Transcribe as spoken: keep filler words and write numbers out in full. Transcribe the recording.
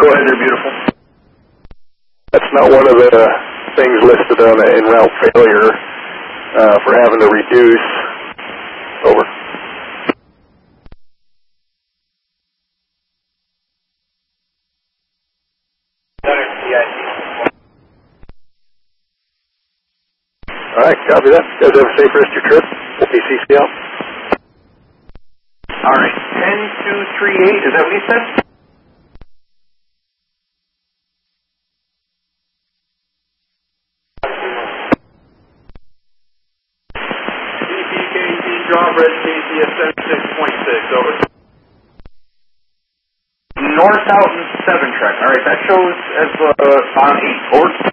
Go ahead, they're beautiful. That's not one of the things listed on a in route failure uh, for having to reduce. Over. All right, copy that. You guys have a safe rest of your trip. We'll be C C out. All right, ten two three eight, is that what you said? D P K T, drop red K T S seventy-six point six, over. North out and seven track. All right, that shows as uh, on eight. Over.